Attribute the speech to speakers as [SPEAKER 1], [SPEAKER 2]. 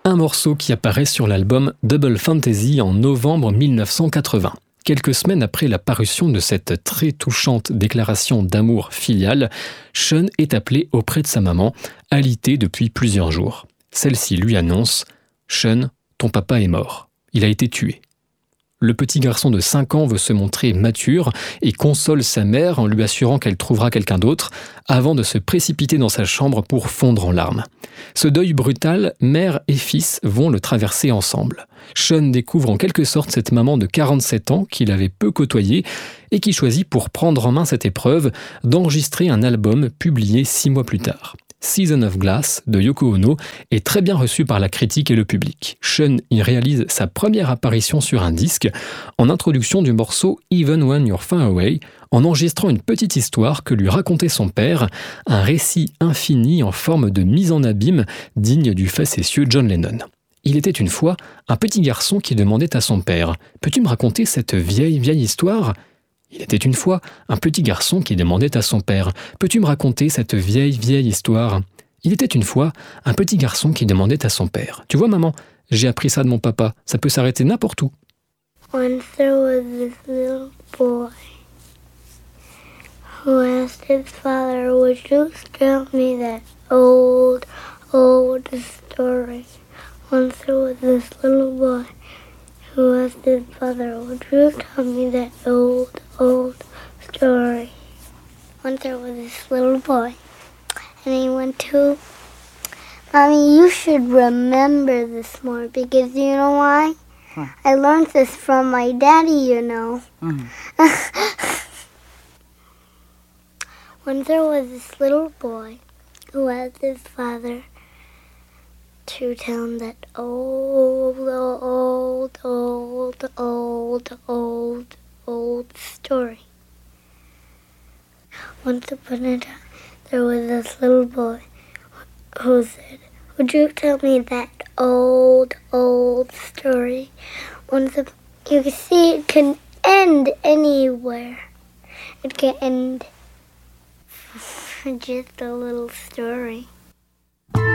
[SPEAKER 1] Un morceau qui apparaît sur l'album Double Fantasy en novembre 1980. Quelques semaines après la parution de cette très touchante déclaration d'amour filial, Sean est appelé auprès de sa maman, alitée depuis plusieurs jours. Celle-ci lui annonce « Sean, ton papa est mort. Il a été tué. » Le petit garçon de 5 ans veut se montrer mature et console sa mère en lui assurant qu'elle trouvera quelqu'un d'autre avant de se précipiter dans sa chambre pour fondre en larmes. Ce deuil brutal, mère et fils vont le traverser ensemble. Sean découvre en quelque sorte cette maman de 47 ans qu'il avait peu côtoyée et qui choisit pour prendre en main cette épreuve d'enregistrer un album publié 6 mois plus tard. Season of Glass de Yoko Ono est très bien reçu par la critique et le public. Sean y réalise sa première apparition sur un disque en introduction du morceau Even When You're Far Away, en enregistrant une petite histoire que lui racontait son père, un récit infini en forme de mise en abîme digne du facétieux John Lennon. Il était une fois un petit garçon qui demandait à son père « Peux-tu me raconter cette vieille histoire ?» Il était une fois un petit garçon qui demandait à son père « Peux-tu me raconter cette vieille histoire ?» Il était une fois un petit garçon qui demandait à son père « Tu vois maman, j'ai appris ça de mon papa, ça peut s'arrêter n'importe où. »
[SPEAKER 2] Once there was this little boy who asked his father, "Would you tell me that old story?" Once there was this little boy who asked his father, "Would you tell me that old story?" Once there was this little boy, and he went to, "Mommy, you should remember this more, because you know why? I learned this from my daddy, you know." Once there was this little boy who asked his father to tell him that old story. Once upon a time, there was this little boy who said, "Would you tell me that old story?" You can see it can end anywhere. It can end just a little story.